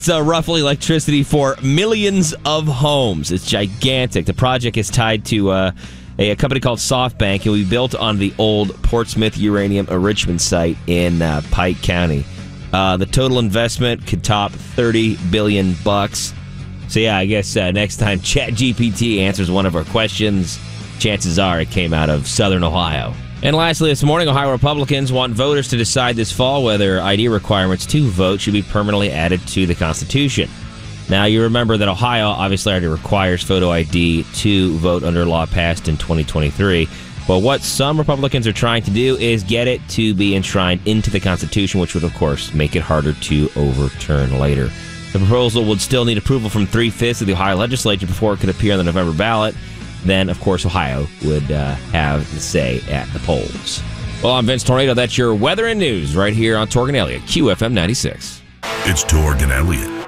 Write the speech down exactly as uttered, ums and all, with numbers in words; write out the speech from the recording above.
It's uh, roughly electricity for millions of homes. It's gigantic. The project is tied to uh, a, a company called SoftBank. It will be built on the old Portsmouth Uranium Enrichment Site in uh, Pike County. Uh, the total investment could top thirty billion bucks. So yeah, I guess uh, next time ChatGPT answers one of our questions, chances are it came out of Southern Ohio. And lastly, this morning, Ohio Republicans want voters to decide this fall whether I D requirements to vote should be permanently added to the Constitution. Now, you remember that Ohio obviously already requires photo I D to vote under a law passed in twenty twenty-three. But what some Republicans are trying to do is get it to be enshrined into the Constitution, which would, of course, make it harder to overturn later. The proposal would still need approval from three-fifths of the Ohio legislature before it could appear on the November ballot. Then, of course, Ohio would uh, have the say at the polls. Well, I'm Vince Tornado. That's your weather and news right here on Torg and Elliott, Q F M ninety-six. It's Torg and Elliott.